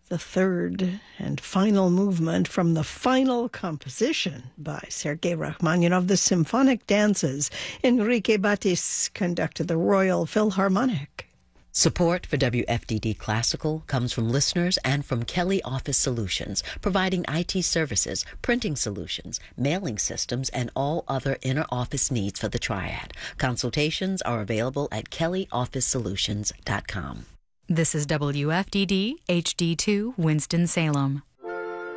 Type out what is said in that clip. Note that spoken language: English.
the third and final movement from the final composition by Sergei Rachmaninoff, the Symphonic Dances. Enrique Batis conducted the Royal Philharmonic. Support for WFDD Classical comes from listeners and from Kelly Office Solutions, providing IT services, printing solutions, mailing systems, and all other inner office needs for the Triad. Consultations are available at kellyofficesolutions.com. This is WFDD HD2 Winston-Salem.